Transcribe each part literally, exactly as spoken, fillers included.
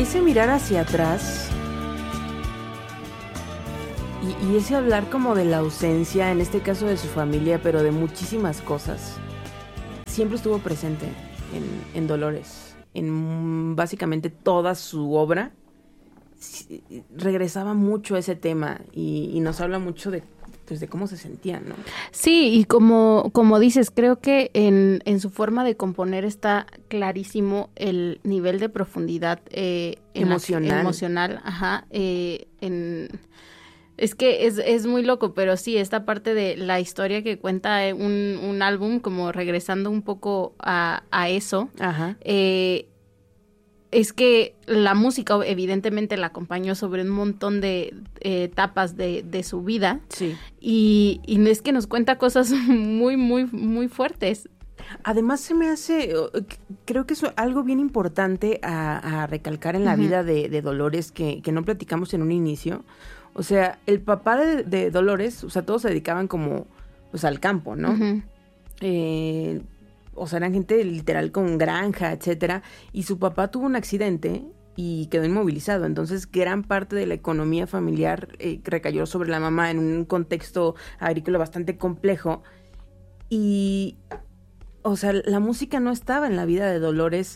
ese mirar hacia atrás y, y ese hablar como de la ausencia, en este caso de su familia, pero de muchísimas cosas, siempre estuvo presente en, en Dolores, en básicamente toda su obra. Regresaba mucho a ese tema y, y nos habla mucho de, pues, de cómo se sentía, ¿no? Sí, y como, como dices, creo que en, en su forma de componer está clarísimo el nivel de profundidad eh, emocional. La, emocional, ajá. Eh, en, es que es, es muy loco, pero sí, esta parte de la historia que cuenta un, un álbum, como regresando un poco a, a eso, ajá. Eh, es que la música evidentemente la acompañó sobre un montón de eh, etapas de, de su vida. Sí. Y, y es que nos cuenta cosas muy, muy, muy fuertes. Además se me hace, creo que es algo bien importante a, a recalcar en la uh-huh. vida de, de Dolores que, que no platicamos en un inicio. O sea, el papá de, de Dolores, o sea, todos se dedicaban como pues al campo, ¿no? Uh-huh. Eh... O sea, eran gente literal con granja, etcétera. Y su papá tuvo un accidente y quedó inmovilizado. Entonces, gran parte de la economía familiar eh, recayó sobre la mamá en un contexto agrícola bastante complejo. Y, o sea, la música no estaba en la vida de Dolores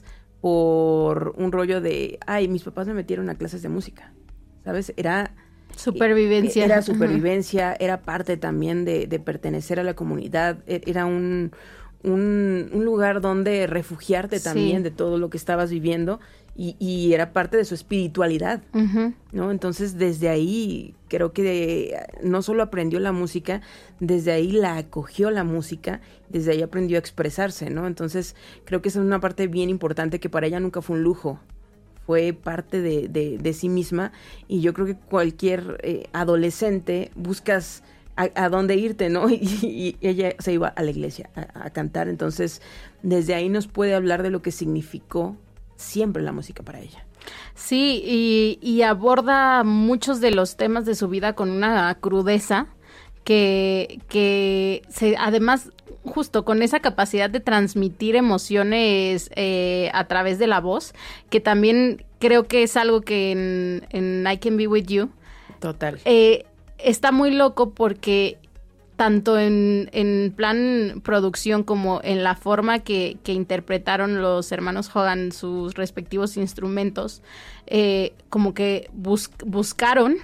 por un rollo de, ay, mis papás me metieron a clases de música, ¿sabes? Era... Supervivencia. Era supervivencia, uh-huh. era parte también de, de pertenecer a la comunidad. Era un... Un, un lugar donde refugiarte también sí. de todo lo que estabas viviendo y, y era parte de su espiritualidad, uh-huh. ¿no? Entonces, desde ahí creo que de, no solo aprendió la música, desde ahí la acogió la música, desde ahí aprendió a expresarse, ¿no? Entonces, creo que esa es una parte bien importante que para ella nunca fue un lujo, fue parte de, de, de sí misma y yo creo que cualquier eh, adolescente buscas... A, a dónde irte, ¿no? Y, y ella se iba a la iglesia a, a cantar. Entonces, desde ahí nos puede hablar de lo que significó siempre la música para ella. Sí, y, y aborda muchos de los temas de su vida con una crudeza que, que se, además, justo con esa capacidad de transmitir emociones eh, a través de la voz, que también creo que es algo que en, en I Can Be With You. Total. Eh, Está muy loco porque tanto en, en plan producción como en la forma que, que interpretaron los hermanos Hogan sus respectivos instrumentos, eh, como que bus, buscaron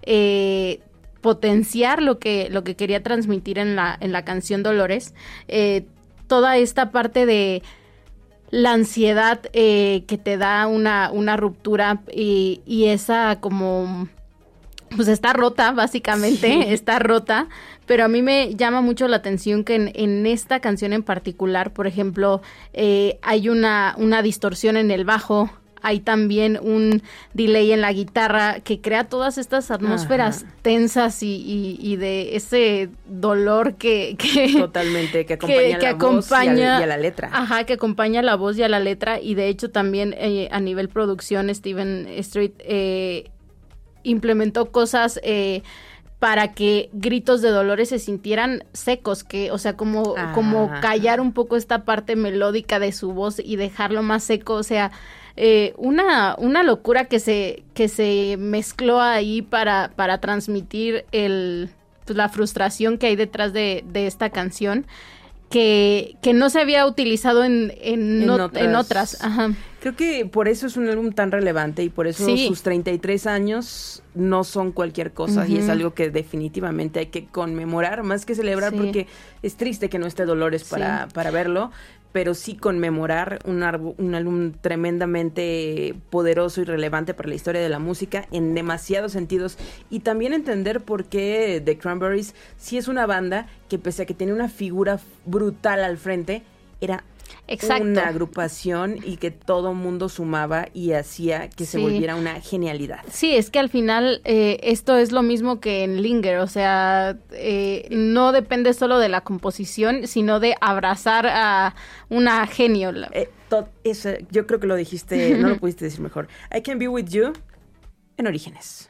eh, potenciar lo que, lo que quería transmitir en la, en la canción Dolores. Eh, toda esta parte de la ansiedad eh, que te da una, una ruptura y, y esa como... pues está rota, básicamente, sí. está rota, pero a mí me llama mucho la atención que en, en esta canción en particular, por ejemplo, eh, hay una, una distorsión en el bajo, hay también un delay en la guitarra que crea todas estas atmósferas Ajá. tensas y, y, y de ese dolor que... que Totalmente, que acompaña que, a que la acompaña, voz y a, y a la letra. Ajá, que acompaña a la voz y a la letra, y de hecho también eh, a nivel producción, Steven Street... Eh, implementó cosas eh, para que Gritos de Dolores se sintieran secos, que, o sea, como, ah. como callar un poco esta parte melódica de su voz y dejarlo más seco, o sea, eh, una, una locura que se, que se mezcló ahí para, para transmitir el, pues, la frustración que hay detrás de, de esta canción. Que, que no se había utilizado en, en, en, no, otras. en otras. Ajá. Creo que por eso es un álbum tan relevante y por eso sí. sus treinta y tres años no son cualquier cosa uh-huh. y es algo que definitivamente hay que conmemorar, más que celebrar, sí. porque es triste que no esté Dolores para, sí. para verlo, pero sí conmemorar un, arbu- un álbum tremendamente poderoso y relevante para la historia de la música en demasiados sentidos y también entender por qué The Cranberries sí es una banda que pese a que tiene una figura brutal al frente, era Exacto. una agrupación y que todo mundo sumaba y hacía que sí. se volviera una genialidad. Sí, es que al final eh, esto es lo mismo que en Linger, o sea, eh, no depende solo de la composición, sino de abrazar a una genio. Eh, to- eso, yo creo que lo dijiste, no lo pudiste decir mejor. I Can Be With You en Orígenes.